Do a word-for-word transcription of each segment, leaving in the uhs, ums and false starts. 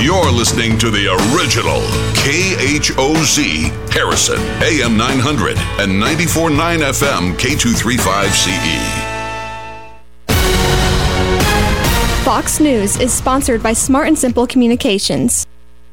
You're listening to the original K H O Z Harrison, A M nine hundred and ninety-four point nine F M, K two thirty-five C E. Fox News is sponsored by Smart and Simple Communications.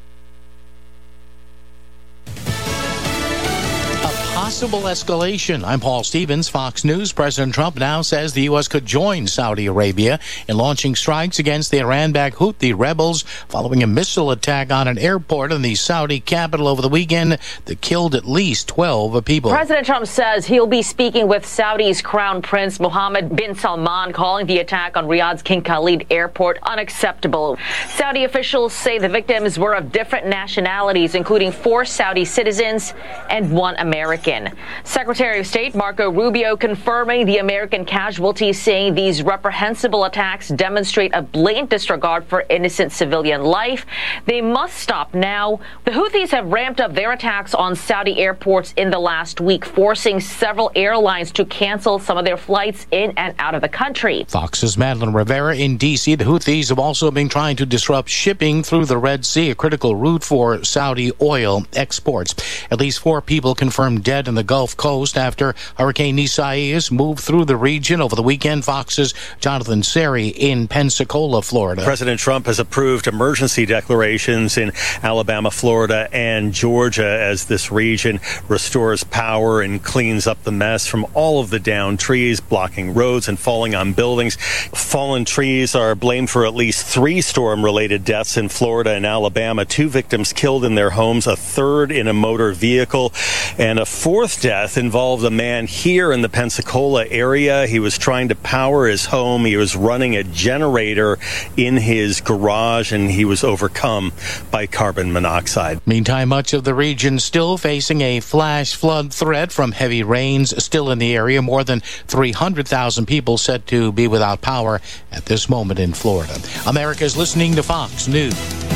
Possible escalation. I'm Paul Stevens, Fox News. President Trump now says the U S could join Saudi Arabia in launching strikes against the Iran-backed Houthi rebels following a missile attack on an airport in the Saudi capital over the weekend that killed at least twelve people. President Trump says he'll be speaking with Saudi's Crown Prince Mohammed bin Salman, calling the attack on Riyadh's King Khalid Airport unacceptable. Saudi officials say the victims were of different nationalities, including four Saudi citizens and one American. Secretary of State Marco Rubio confirming the American casualties, saying these reprehensible attacks demonstrate a blatant disregard for innocent civilian life. They must stop now. The Houthis have ramped up their attacks on Saudi airports in the last week, forcing several airlines to cancel some of their flights in and out of the country. Fox's Madeline Rivera in D C. The Houthis have also been trying to disrupt shipping through the Red Sea, a critical route for Saudi oil exports. At least four people confirmed dead in the Gulf Coast after Hurricane Isaias moved through the region over the weekend. Fox's Jonathan Seri in Pensacola, Florida. President Trump has approved emergency declarations in Alabama, Florida, and Georgia as this region restores power and cleans up the mess from all of the downed trees blocking roads and falling on buildings. Fallen trees are blamed for at least three storm-related deaths in Florida and Alabama. Two victims killed in their homes, a third in a motor vehicle, and a fourth death involved a man here in the Pensacola area. He was trying to power his home. He was running a generator in his garage, and he was overcome by carbon monoxide. Meantime, much of the region still facing a flash flood threat from heavy rains still in the area. More than three hundred thousand people set to be without power at this moment in Florida. America's listening to Fox News.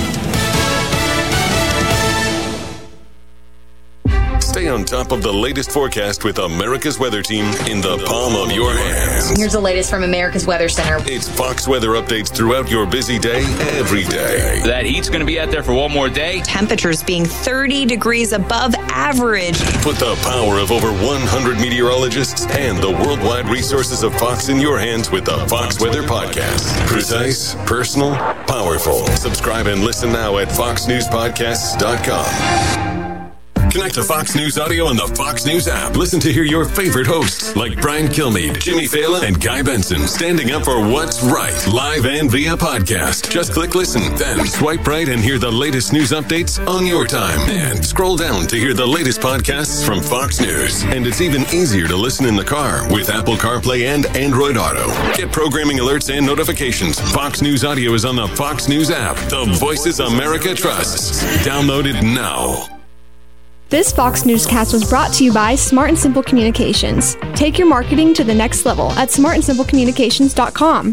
Stay on top of the latest forecast with America's Weather Team in the palm of your hands. Here's the latest from America's Weather Center. It's Fox weather updates throughout your busy day, every day. That heat's going to be out there for one more day. Temperatures being thirty degrees above average. Put the power of over one hundred meteorologists and the worldwide resources of Fox in your hands with the Fox Weather Podcast. Precise, personal, powerful. Subscribe and listen now at fox news podcasts dot com. Connect to Fox News Audio on the Fox News app. Listen to hear your favorite hosts like Brian Kilmeade, Jimmy Fallon, and Guy Benson standing up for what's right, live and via podcast. Just click listen, then swipe right and hear the latest news updates on your time. And scroll down to hear the latest podcasts from Fox News. And it's even easier to listen in the car with Apple CarPlay and Android Auto. Get programming alerts and notifications. Fox News Audio is on the Fox News app. The voices America trusts. Download it now. This Fox Newscast was brought to you by Smart and Simple Communications. Take your marketing to the next level at smart and simple communications dot com.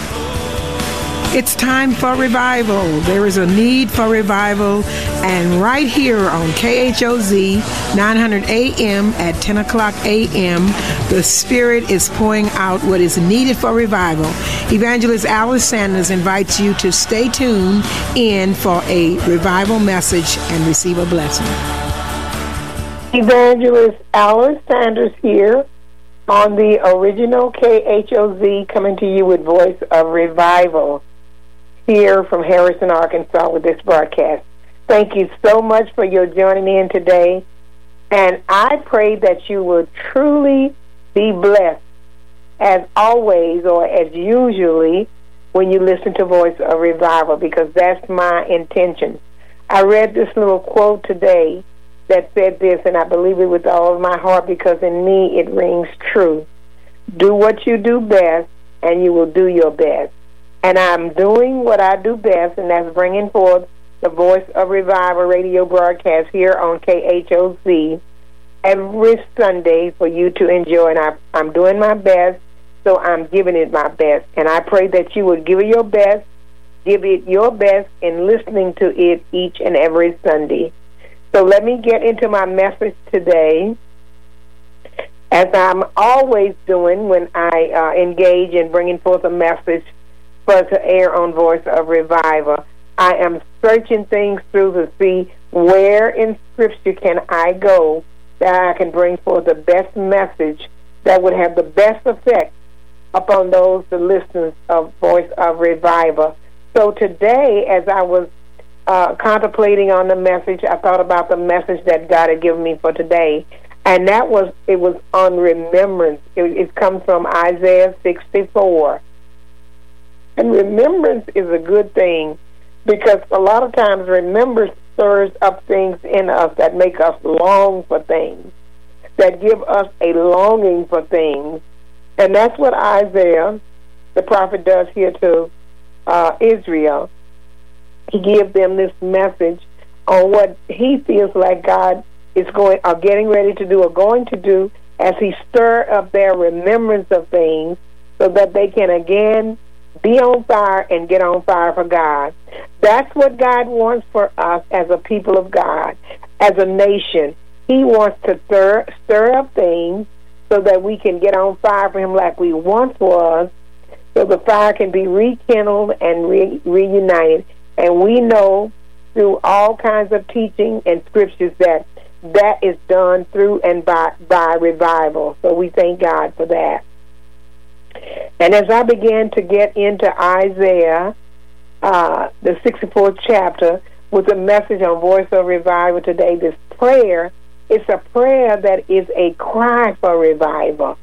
It's time for revival. There is a need for revival, and right here on K H O Z nine hundred A M at ten o'clock A M, the Spirit is pouring out what is needed for revival. Evangelist Alice Sanders invites you to stay tuned in for a revival message and receive a blessing. Evangelist Alice Sanders here on the original K H O Z, coming to you with Voice of Revival here from Harrison, Arkansas with this broadcast. Thank you so much for your joining in today, and I pray that you will truly be blessed as always, or as usually, when you listen to Voice of Revival, because that's my intention. I read this little quote today that said this, and I believe it with all of my heart, because in me it rings true. Do what you do best, and you will do your best. And I'm doing what I do best, and that's bringing forth the Voice of Revival radio broadcast here on K H O Z every Sunday for you to enjoy. And I, I'm doing my best, so I'm giving it my best. And I pray that you would give it your best, give it your best in listening to it each and every Sunday. So let me get into my message today, as I'm always doing when I uh, engage in bringing forth a message for to air on Voice of Revival. I am searching things through to see where in Scripture can I go that I can bring forth the best message that would have the best effect upon those, the listeners of Voice of Revival. So today, as I was uh, contemplating on the message, I thought about the message that God had given me for today, and that was, it was on remembrance. It, it comes from Isaiah sixty-four. And remembrance is a good thing, because a lot of times remembrance stirs up things in us that make us long for things, that give us a longing for things. And that's what Isaiah, the prophet, does here to uh, Israel. He gives them this message on what he feels like God is going, or getting ready to do, or going to do, as he stir up their remembrance of things, so that they can again be on fire and get on fire for God. That's what God wants for us as a people of God, as a nation. He wants to stir, stir up things so that we can get on fire for him like we once was, so the fire can be rekindled and re- reunited. And we know through all kinds of teaching and scriptures that that is done through and by, by revival. So we thank God for that. And as I began to get into Isaiah, uh, the sixty-fourth chapter, with a message on Voice of Revival today, this prayer, it's a prayer that is a cry for revival.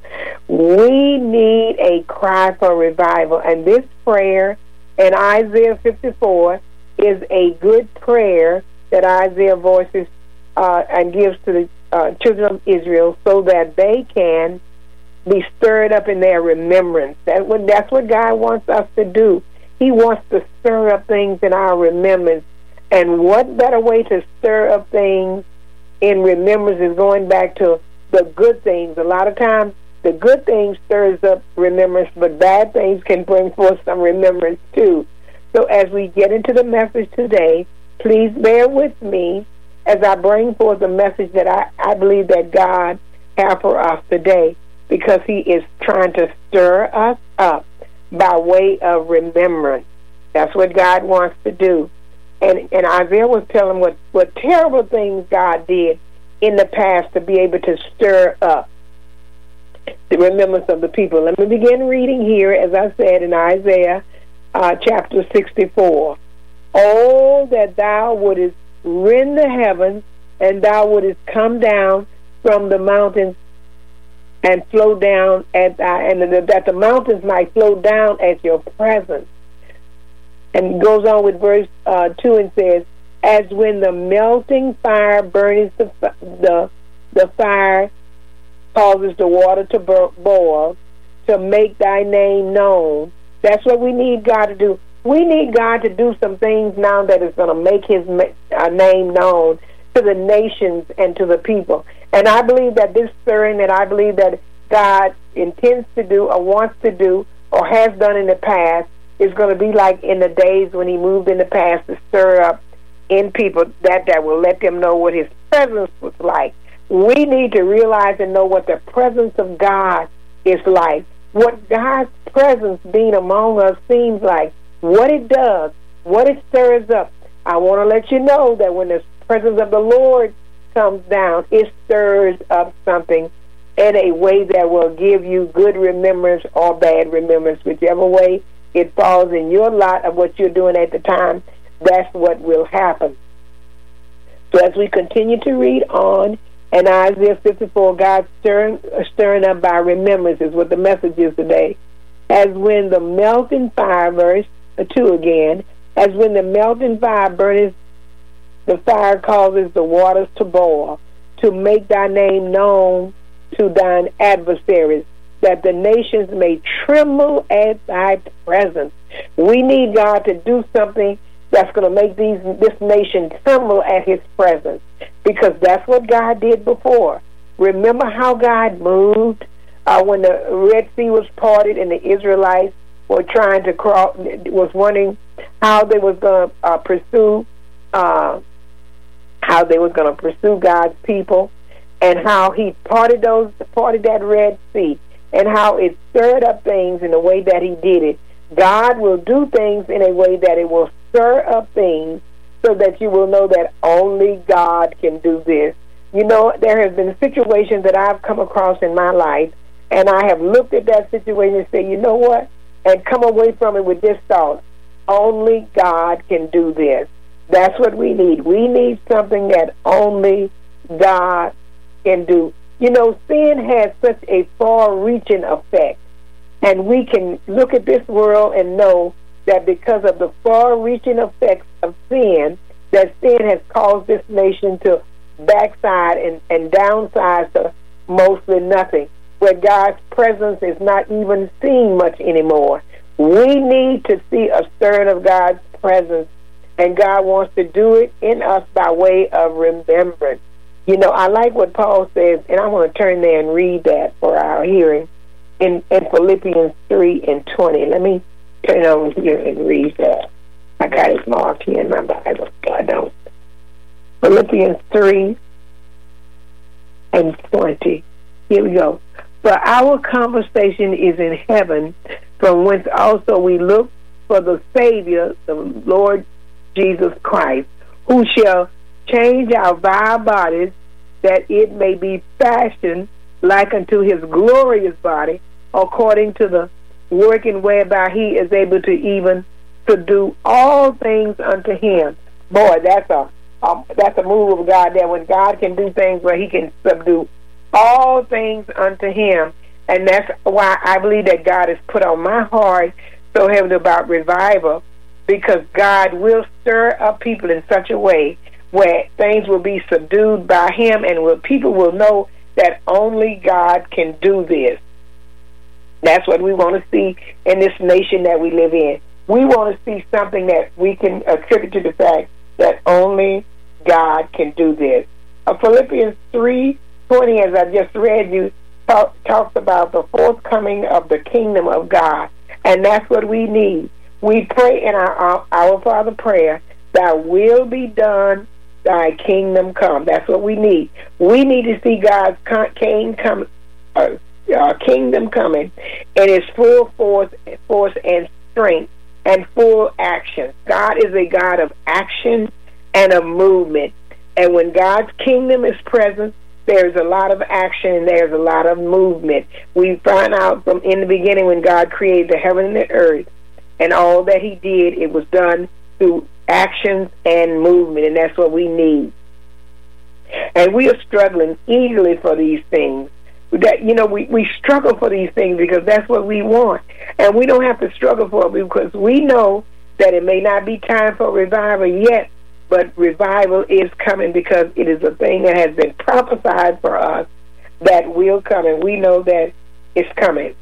We need a cry for revival. And this prayer in Isaiah fifty-four is a good prayer that Isaiah voices uh, and gives to the uh, children of Israel, so that they can be stirred up in their remembrance. That what, that's what God wants us to do. He wants to stir up things in our remembrance. And what better way to stir up things in remembrance is going back to the good things. A lot of times, the good things stirs up remembrance, but bad things can bring forth some remembrance too. So as we get into the message today, please bear with me as I bring forth the message that I, I believe that God has for us today, because he is trying to stir us up by way of remembrance. That's what God wants to do. And, and Isaiah was telling what, what terrible things God did in the past to be able to stir up the remembrance of the people. Let me begin reading here, as I said, in Isaiah uh, chapter sixty-four. Oh, that thou wouldest rend the heavens, and thou wouldest come down from the mountains and flow down at thy, and that the mountains might flow down at your presence. And goes on with verse uh, two and says, as when the melting fire burns the the the fire causes the water to boil, to make thy name known. That's what we need God to do. We need God to do some things now that is going to make his uh, name known to the nations and to the people. And I believe that this stirring that I believe that God intends to do or wants to do or has done in the past is going to be like in the days when he moved in the past to stir up in people that, that will let them know what his presence was like. We need to realize and know what the presence of God is like, what God's presence being among us seems like, what it does, what it stirs up. I want to let you know that when the presence of the Lord comes down, it stirs up something in a way that will give you good remembrance or bad remembrance, whichever way it falls in your lot of what you're doing at the time. That's what will happen. So as we continue to read on, in Isaiah fifty-four, God stirring, stirring up by remembrance is what the message is today. As when the melting fire, verse two again, as when the melting fire burns, the fire causes the waters to boil, to make thy name known to thine adversaries, that the nations may tremble at thy presence. We need God to do something that's going to make these this nation tremble at his presence, because that's what God did before. Remember how God moved uh, when the Red Sea was parted and the Israelites were trying to cross, was wondering how they was going to uh, pursue, uh, how they was going to pursue God's people, and how he parted those, parted that Red Sea, and how it stirred up things in the way that he did it. God will do things in a way that it will stir up things so that you will know that only God can do this. You know, there has been situations that I've come across in my life, and I have looked at that situation and said, you know what, and come away from it with this thought: only God can do this. That's what we need. We need something that only God can do. You know, sin has such a far-reaching effect, and we can look at this world and know that because of the far-reaching effects of sin, that sin has caused this nation to backside and, and downsize to mostly nothing, where God's presence is not even seen much anymore. We need to see a stirring of God's presence, and God wants to do it in us by way of remembrance. You know, I like what Paul says, and I want to turn there and read that for our hearing in, in Philippians three and twenty. Let me turn over here and read that. I got it marked here in my Bible, so I don't. Philippians three and twenty. Here we go. For our conversation is in heaven, from whence also we look for the Savior, the Lord Jesus Christ, who shall change our vile bodies, that it may be fashioned like unto his glorious body, according to the working whereby he is able to even subdue all things unto him. Boy, that's a um, that's a move of God there, when God can do things where he can subdue all things unto him. And that's why I believe that God has put on my heart so heavily about revival, because God will stir up people in such a way where things will be subdued by him, and where people will know that only God can do this. That's what we want to see in this nation that we live in. We want to see something that we can attribute to the fact that only God can do this. Uh, Philippians three twenty, as I just read you, talk, talks about the forthcoming of the kingdom of God, and that's what we need. We pray in our, our, our Father prayer, thy will be done, thy kingdom come. That's what we need. We need to see God's king come, uh, uh, kingdom coming in its full force, force and strength and full action. God is a God of action and of movement. And when God's kingdom is present, there's a lot of action and there's a lot of movement. We find out from in the beginning, when God created the heaven and the earth, and all that he did, it was done through actions and movement, and that's what we need. And we are struggling eagerly for these things. That, you know, we, we struggle for these things because that's what we want. And we don't have to struggle for it because we know that it may not be time for revival yet, but revival is coming, because it is a thing that has been prophesied for us that will come, and we know that it's coming.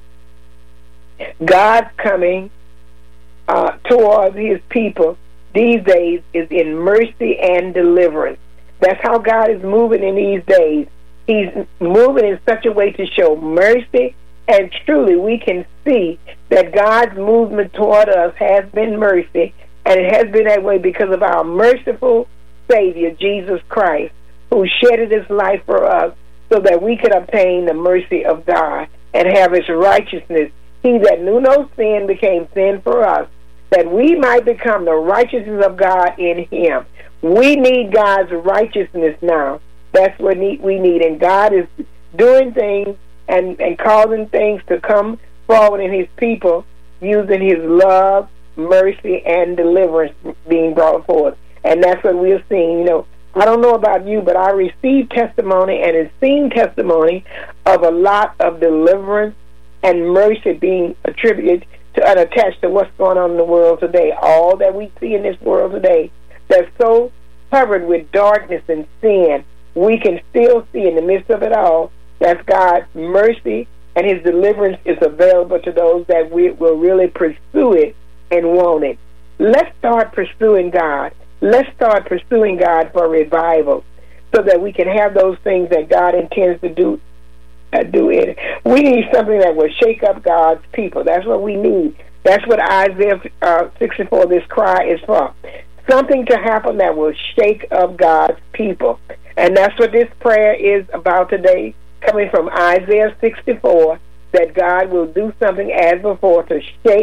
God's coming uh, towards his people these days is in mercy and deliverance. That's how God is moving in these days. He's moving in such a way to show mercy, and truly we can see that God's movement toward us has been mercy, and it has been that way because of our merciful Savior, Jesus Christ, who shedded his life for us so that we could obtain the mercy of God and have his righteousness. He that knew no sin became sin for us, that we might become the righteousness of God in him. We need God's righteousness now. That's what we need. And God is doing things and, and causing things to come forward in his people, using his love, mercy, and deliverance being brought forth. And that's what we're seeing. You know, I don't know about you, but I received testimony and have seen testimony of a lot of deliverance and mercy being attributed to and attached to what's going on in the world today. All that we see in this world today that's so covered with darkness and sin, we can still see in the midst of it all that God's mercy and his deliverance is available to those that we will really pursue it and want it. Let's start pursuing God. Let's start pursuing God for revival so that we can have those things that God intends to do. Uh, do it. We need something that will shake up God's people. That's what we need. That's what Isaiah uh, sixty-four, this cry is for. Something to happen that will shake up God's people. And that's what this prayer is about today, coming from Isaiah sixty-four, that God will do something as before to shake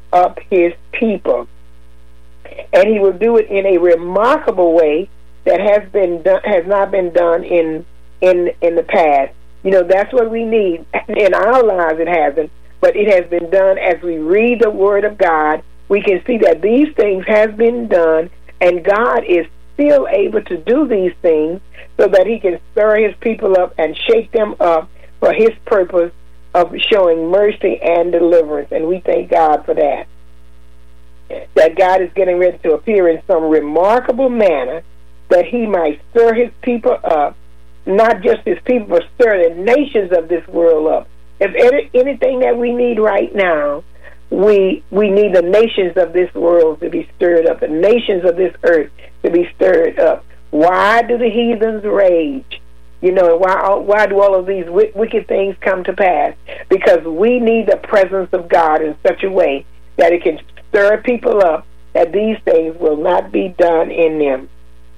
up his people. And he will do it in a remarkable way that has been done, has not been done in in in the past. You know, that's what we need. In our lives it hasn't, but it has been done. As we read the Word of God, we can see that these things have been done, and God is still able to do these things so that he can stir his people up and shake them up for his purpose of showing mercy and deliverance. And we thank God for that. That God is getting ready to appear in some remarkable manner that he might stir his people up, not just his people, but stir the nations of this world up. If any, anything that we need right now, we we need the nations of this world to be stirred up, the nations of this earth to be stirred up. Why do the heathens rage? You know, why why do all of these w- wicked things come to pass? Because we need the presence of God in such a way that it can stir people up, that these things will not be done in them.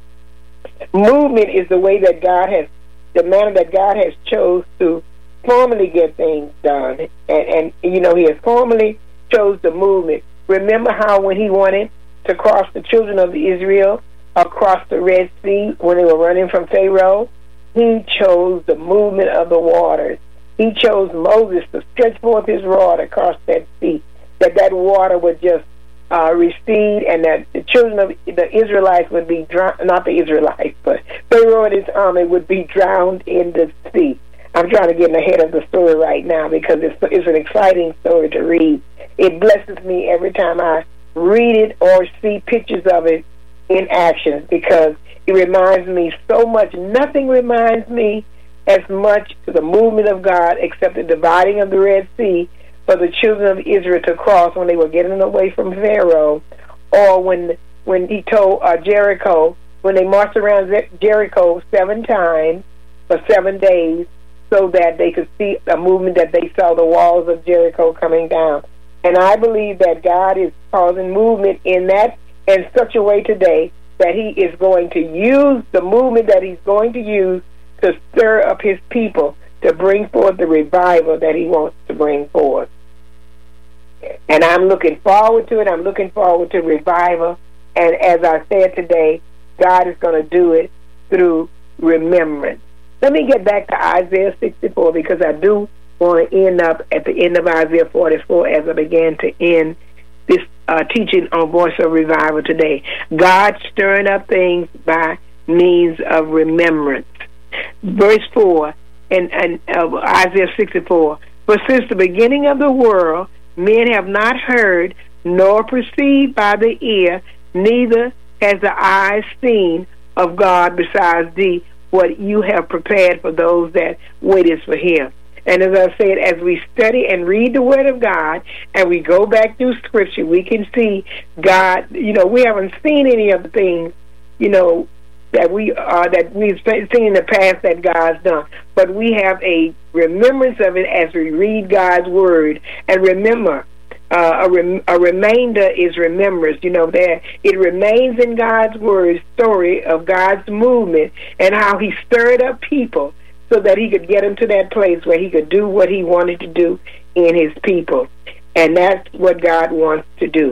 Movement is the way that God has, the manner that God has chose to formally get things done. And, and you know, he has formally chose the movement. Remember how when he wanted to cross the children of Israel across the Red Sea when they were running from Pharaoh, he chose the movement of the waters. He chose Moses to stretch forth his rod across that sea, that that water would just uh, recede, and that the children of the Israelites would be drowned, not the Israelites, but Pharaoh and his army would be drowned in the sea. I'm trying to get ahead of the story right now because it's, it's an exciting story to read. It blesses me every time I read it or see pictures of it in action, because it reminds me so much. Nothing reminds me as much to the movement of God except the dividing of the Red Sea for the children of Israel to cross when they were getting away from Pharaoh, or when when he told uh, Jericho, when they marched around Jericho seven times for seven days so that they could see a movement, that they saw the walls of Jericho coming down. And I believe that God is causing movement in that in such a way today that he is going to use the movement that he's going to use to stir up his people to bring forth the revival that he wants to bring forth. And I'm looking forward to it. I'm looking forward to revival. And as I said today, God is going to do it through remembrance. Let me get back to Isaiah sixty-four, because I do want to end up at the end of Isaiah forty-four as I began to end this uh, teaching on Voice of Revival today. God stirring up things by means of remembrance. Verse four in, in uh, Isaiah sixty-four, for since the beginning of the world, men have not heard, nor perceived by the ear, neither has the eye seen of God besides thee, what you have prepared for those that waiteth for him. And as I said, as we study and read the Word of God, and we go back through Scripture, we can see God. You know, we haven't seen any of the things, you know, that we are uh, that we've seen in the past that God's done, but we have a remembrance of it as we read God's Word. And remember, uh, a, rem- a remainder is remembrance. You know, there it remains in God's Word, story of God's movement and how He stirred up people so that He could get them to that place where He could do what He wanted to do in His people. And that's what God wants to do.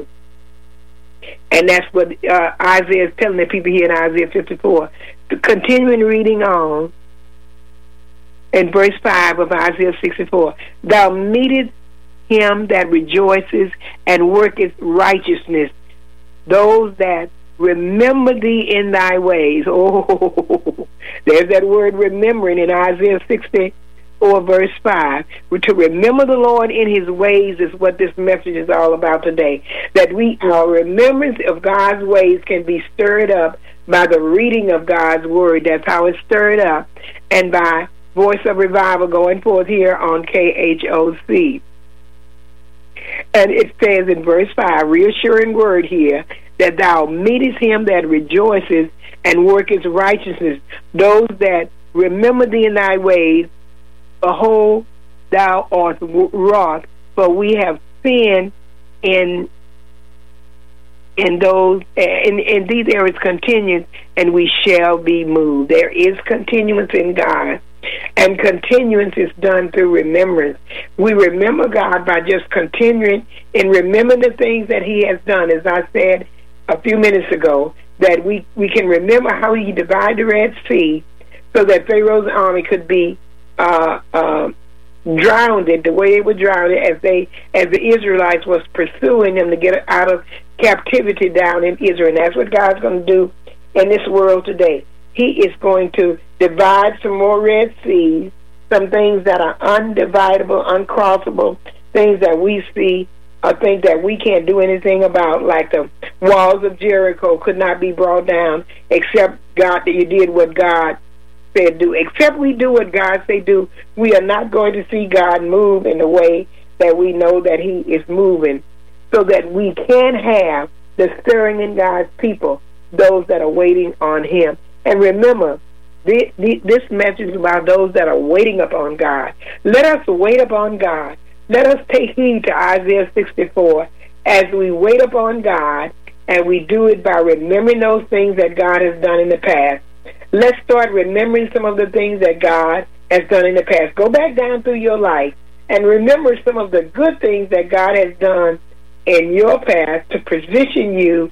And that's what uh, Isaiah is telling the people here in Isaiah fifty-four. Continuing reading on in verse five of Isaiah sixty-four. Thou meetest him that rejoices and worketh righteousness, those that remember thee in thy ways. Oh, there's that word remembering in Isaiah sixty-four verse five. To remember the Lord in his ways is what this message is all about today. That we, our remembrance of God's ways can be stirred up by the reading of God's Word. That's how it's stirred up. And by Voice of Revival going forth here on K H O C. And it says in verse five, reassuring word here, that thou meetest him that rejoices and worketh righteousness, those that remember thee in thy ways. Behold, thou art wroth, for we have sinned in in those, in, indeed there is continuance, and we shall be moved. There is continuance in God. And continuance is done through remembrance. We remember God by just continuing in remembering the things that he has done. As I said a few minutes ago, that we, we can remember how he divided the Red Sea so that Pharaoh's army could be uh, uh, drowned the way they were drowned as they as the Israelites was pursuing them to get out of captivity down in Israel. And that's what God's going to do in this world today. He is going to divide some more Red Seas, some things that are undividable, uncrossable, things that we see or things that we can't do anything about, like the walls of Jericho could not be brought down except God, that you did what God said do. Except we do what God say do, we are not going to see God move in the way that we know that he is moving, so that we can have the stirring in God's people, those that are waiting on him. And remember, the, the, this message is about those that are waiting upon God. Let us wait upon God. Let us take heed to Isaiah sixty-four as we wait upon God, and we do it by remembering those things that God has done in the past. Let's start remembering some of the things that God has done in the past. Go back down through your life and remember some of the good things that God has done in your past to position you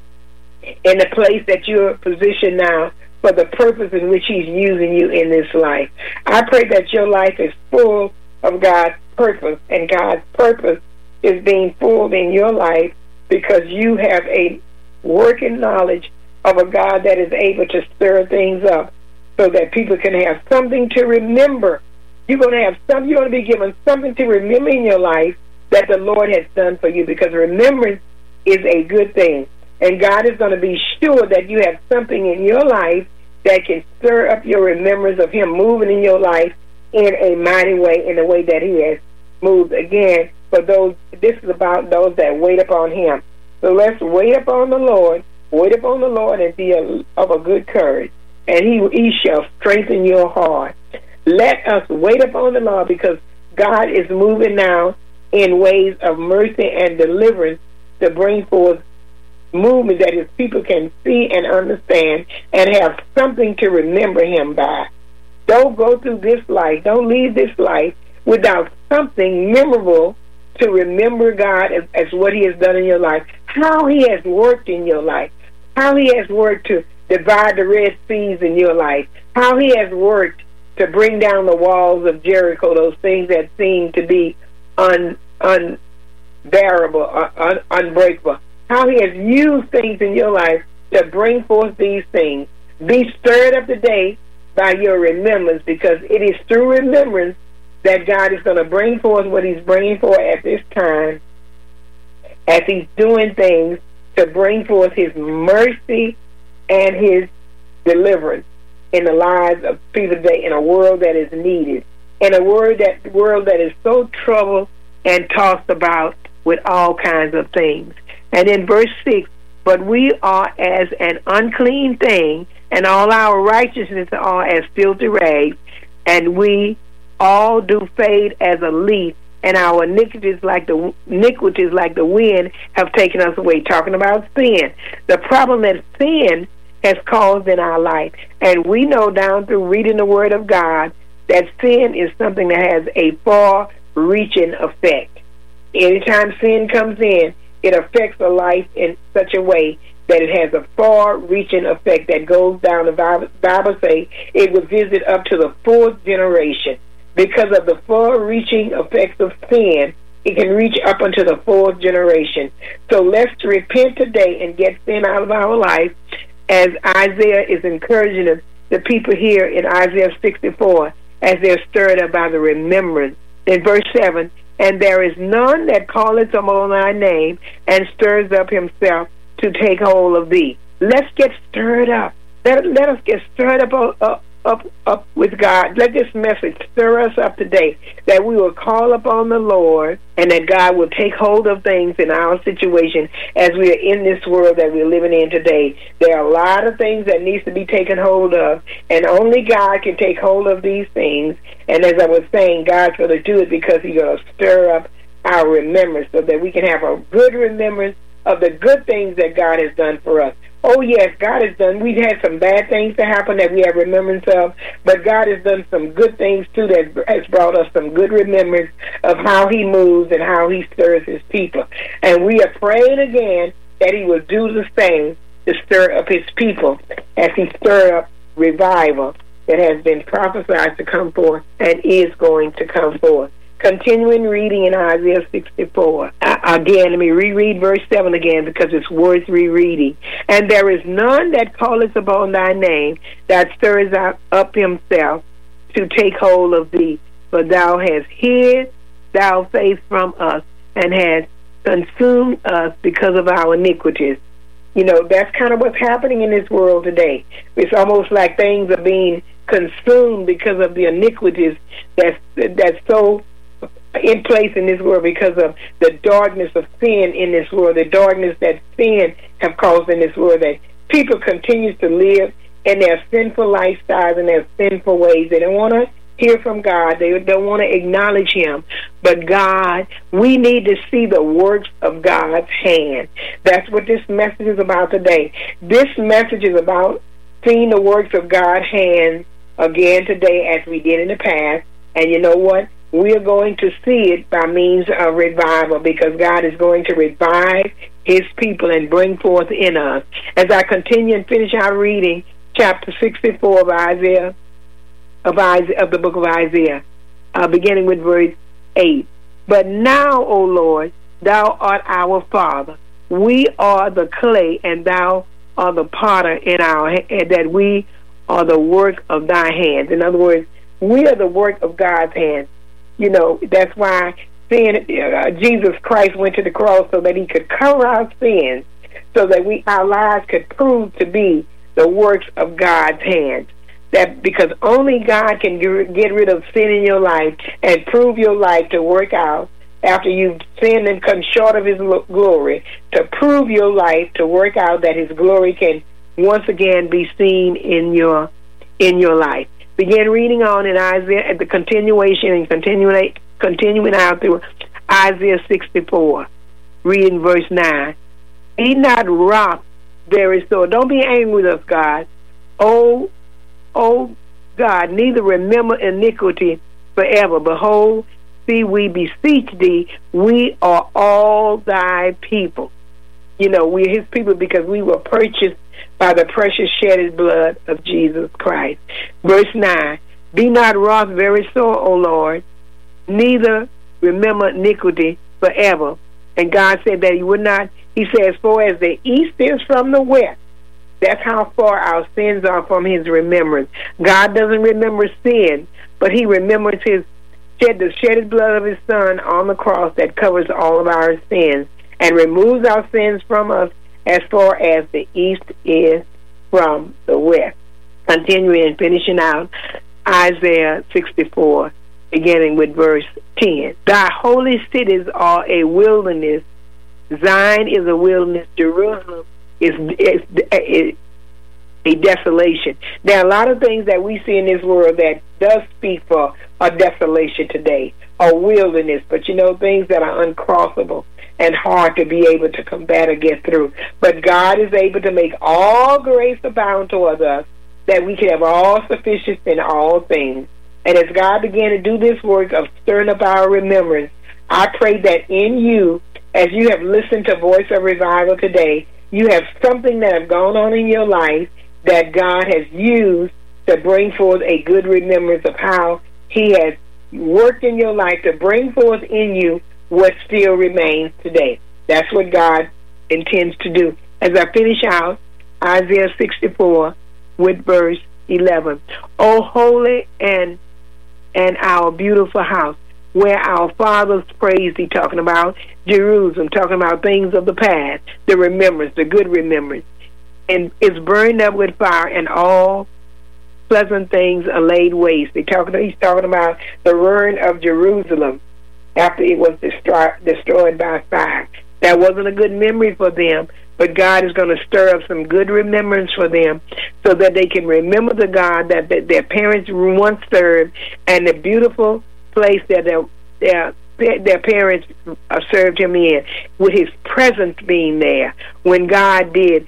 in the place that you're positioned now for the purpose in which he's using you in this life. I pray that your life is full of God's purpose, and God's purpose is being full in your life because you have a working knowledge of a God that is able to stir things up so that people can have something to remember. You're going to have some, you're going to be given something to remember in your life that the Lord has done for you, because remembrance is a good thing. And God is going to be sure that you have something in your life that can stir up your remembrance of him moving in your life in a mighty way, in the way that he has moved. Again, for those, this is about those that wait upon him. So let's wait upon the Lord, wait upon the Lord and be a, of a good courage, and he, he shall strengthen your heart. Let us wait upon the Lord, because God is moving now in ways of mercy and deliverance to bring forth movement that his people can see and understand and have something to remember him by. Don't go through this life, don't leave this life without something memorable to remember God as, as what he has done in your life, how he has worked in your life, how he has worked to divide the Red Seas in your life, how he has worked to bring down the walls of Jericho, those things that seem to be un, unbearable, un, unbreakable, how he has used things in your life to bring forth these things. Be stirred up today by your remembrance, because it is through remembrance that God is going to bring forth what he's bringing forth at this time, as he's doing things to bring forth his mercy and his deliverance in the lives of people today, in a world that is needed, in a world that world that is so troubled and tossed about with all kinds of things. And in verse six, but we are as an unclean thing, and all our righteousness are as filthy rags, and we all do fade as a leaf, and our iniquities like the iniquities like the wind have taken us away. Talking about sin, the problem that sin has caused in our life, and we know down through reading the Word of God that sin is something that has a far-reaching effect. Anytime sin comes in, it affects a life in such a way that it has a far-reaching effect that goes down. The Bible, Bible say it will visit up to the fourth generation. Because of the far-reaching effects of sin, it can reach up unto the fourth generation. So let's repent today and get sin out of our life, as Isaiah is encouraging us, the people here in Isaiah sixty-four, as they're stirred up by the remembrance. In verse seven, and there is none that calleth upon thy name and stirs up himself to take hold of thee. Let's get stirred up. Let, let us get stirred up, up, up, up with God. Let this message stir us up today, that we will call upon the Lord, and that God will take hold of things in our situation as we are in this world that we're living in today. There are a lot of things that needs to be taken hold of, and only God can take hold of these things. And as I was saying, God's going to do it because he's going to stir up our remembrance so that we can have a good remembrance of the good things that God has done for us. Oh, yes, God has done. We've had some bad things to happen that we have remembrance of, but God has done some good things, too, that has brought us some good remembrance of how he moves and how he stirs his people. And we are praying again that he will do the same to stir up his people as he stirred up revival that has been prophesied to come forth and is going to come forth. Continuing reading in Isaiah sixty-four. Uh, again, let me reread verse seven again because it's worth rereading. And there is none that calleth upon thy name that stirs up himself to take hold of thee. For thou hast hid thy face from us and hast consumed us because of our iniquities. You know, that's kind of what's happening in this world today. It's almost like things are being consumed because of the iniquities that's, that's so in place in this world because of the darkness of sin in this world, the darkness that sin have caused in this world, that people continue to live in their sinful lifestyles and their sinful ways. They don't want to hear from God. They don't want to acknowledge him. But God, we need to see the works of God's hand. That's what this message is about today. This message is about seeing the works of God's hand again today as we did in the past. And you know what? We are going to see it by means of revival because God is going to revive his people and bring forth in us. As I continue and finish our reading, chapter sixty-four of Isaiah, of, Isaiah, of the book of Isaiah, uh, beginning with verse eight. But now, O Lord, thou art our Father. We are the clay, and thou art the potter in our hand, that we are the work of thy hands. In other words, we are the work of God's hands. You know, that's why sin, uh, Jesus Christ went to the cross so that he could cover our sins, so that we our lives could prove to be the works of God's hands. That because only God can get rid of sin in your life and prove your life to work out after you've sinned and come short of his glory, to prove your life to work out that his glory can once again be seen in your in your life. Begin reading on in Isaiah at the continuation and continuing continuing out through Isaiah sixty-four. Reading verse nine. Be not wroth very sore. Don't be angry with us, God. Oh, oh God, neither remember iniquity forever. Behold, see, we beseech thee, we are all thy people. You know, we're his people because we were purchased by the precious shedded blood of Jesus Christ. Verse nine, be not wroth very sore, O Lord, neither remember iniquity forever. And God said that he would not, he says, for as the east is from the west, that's how far our sins are from his remembrance. God doesn't remember sin, but he remembers his shed the shedded blood of his son on the cross that covers all of our sins and removes our sins from us as far as the east is from the west. Continuing and finishing out Isaiah sixty-four, beginning with verse ten. Thy holy cities are a wilderness. Zion is a wilderness. Jerusalem is, is, is a desolation. There are a lot of things that we see in this world that does speak for a desolation today, a wilderness, but you know, things that are uncrossable and hard to be able to combat or get through. But God is able to make all grace abound toward us, that we can have all sufficiency in all things. And as God began to do this work of stirring up our remembrance, I pray that in you, as you have listened to Voice of Revival today, you have something that has gone on in your life that God has used to bring forth a good remembrance of how he has worked in your life to bring forth in you what still remains today. That's what God intends to do. As I finish out Isaiah sixty-four with verse eleven. O holy and and our beautiful house, where our fathers praised thee, talking about Jerusalem, talking about things of the past, the remembrance, the good remembrance. And it's burned up with fire, and all pleasant things are laid waste. They talking, he's talking about the ruin of Jerusalem after it was destroy, destroyed by fire. That wasn't a good memory for them, but God is going to stir up some good remembrance for them so that they can remember the God that, that their parents once served and the beautiful place that their, their, their parents served him in, with his presence being there when God did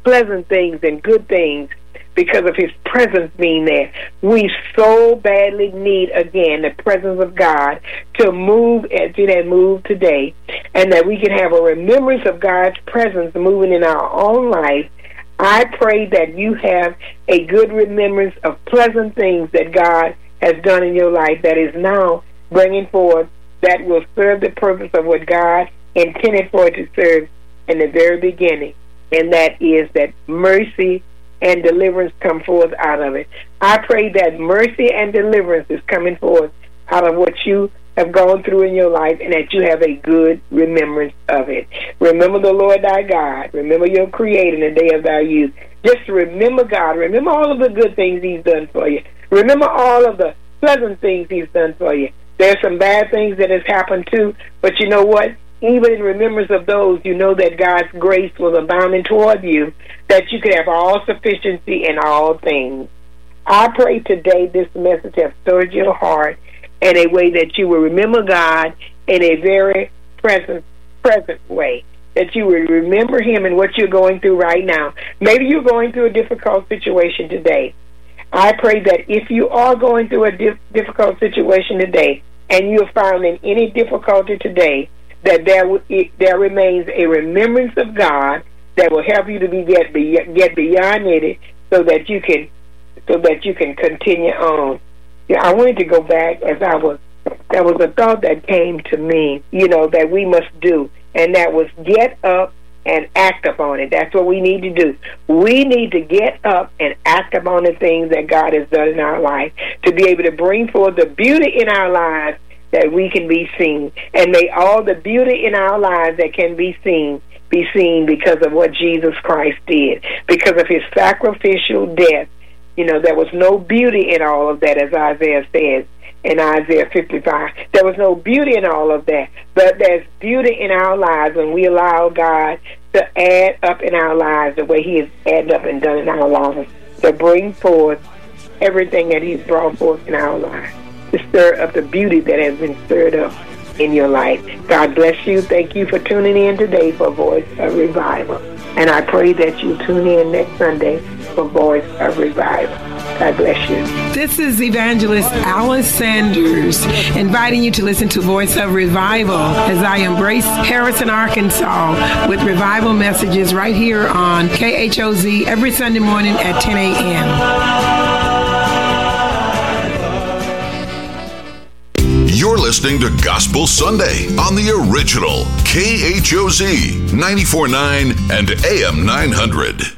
pleasant things and good things because of his presence being there. We so badly need, again, the presence of God to move as it has moved today, and that we can have a remembrance of God's presence moving in our own life. I pray that you have a good remembrance of pleasant things that God has done in your life that is now bringing forth that will serve the purpose of what God intended for it to serve in the very beginning, and that is that mercy and deliverance come forth out of it. I pray that mercy and deliverance is coming forth out of what you have gone through in your life, and that you have a good remembrance of it. Remember the Lord thy God. Remember your Creator in the day of thy youth. Just remember God. Remember all of the good things he's done for you. Remember all of the pleasant things he's done for you. There's some bad things that has happened too, but you know what? Even in remembrance of those, you know that God's grace was abounding toward you, that you could have all sufficiency in all things. I pray today this message has stirred your heart in a way that you will remember God in a very present, present way, that you will remember him in what you're going through right now. Maybe you're going through a difficult situation today. I pray that if you are going through a dif- difficult situation today, and you're found in any difficulty today, that there w- it, there remains a remembrance of God that will help you to be get, be, get beyond it, so that you can so that you can continue on. Yeah, I wanted to go back as I was. There was a thought that came to me, you know, that we must do, and that was get up and act upon it. That's what we need to do. We need to get up and act upon the things that God has done in our life, to be able to bring forth the beauty in our lives that we can be seen. And may all the beauty in our lives that can be seen be seen because of what Jesus Christ did, because of his sacrificial death. You know, there was no beauty in all of that, as Isaiah says in Isaiah fifty-five. There was no beauty in all of that, but there's beauty in our lives when we allow God to add up in our lives the way he has added up and done in our lives, to bring forth everything that he's brought forth in our lives, to stir up the beauty that has been stirred up in your life. God bless you. Thank you for tuning in today for Voice of Revival. And I pray that you tune in next Sunday for Voice of Revival. God bless you. This is Evangelist Alice Sanders inviting you to listen to Voice of Revival as I embrace Harrison, Arkansas with revival messages right here on K H O Z every Sunday morning at ten a.m. You're listening to Gospel Sunday on the original K H O Z ninety-four point nine and A M nine hundred.